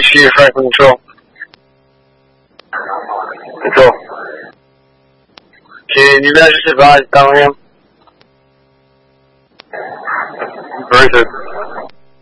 Chief, right control. Control. Can you guys just advise Bellingham? Very good.